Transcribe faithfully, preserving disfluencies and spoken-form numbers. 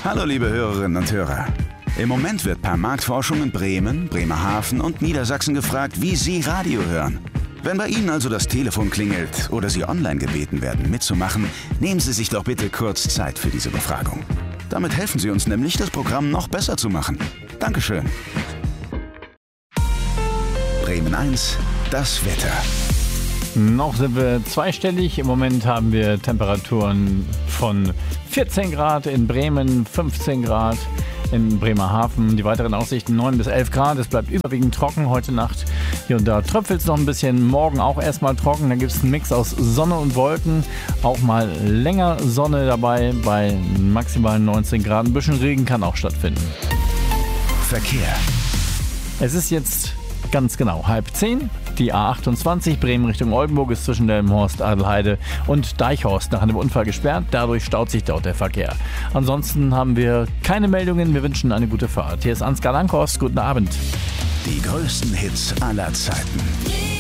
Hallo liebe Hörerinnen und Hörer. Im Moment wird per Marktforschung in Bremen, Bremerhaven und Niedersachsen gefragt, wie Sie Radio hören. Wenn bei Ihnen also das Telefon klingelt oder Sie online gebeten werden, mitzumachen, nehmen Sie sich doch bitte kurz Zeit für diese Befragung. Damit helfen Sie uns nämlich, das Programm noch besser zu machen. Dankeschön. Bremen eins, das Wetter. Noch sind wir zweistellig. Im Moment haben wir Temperaturen von vierzehn Grad in Bremen, fünfzehn Grad in Bremerhaven. Die weiteren Aussichten neun bis elf Grad. Es bleibt überwiegend trocken heute Nacht. Hier und da tröpfelt es noch ein bisschen. Morgen auch erstmal trocken. Dann gibt es einen Mix aus Sonne und Wolken. Auch mal länger Sonne dabei bei maximalen neunzehn Grad. Ein bisschen Regen kann auch stattfinden. Verkehr. Es ist jetzt ganz genau halb zehn. Die A achtundzwanzig Bremen Richtung Oldenburg ist zwischen Delmenhorst, Adelheide und Deichhorst nach einem Unfall gesperrt. Dadurch staut sich dort der Verkehr. Ansonsten haben wir keine Meldungen. Wir wünschen eine gute Fahrt. Hier ist Ansgar Lankhorst. Guten Abend. Die größten Hits aller Zeiten.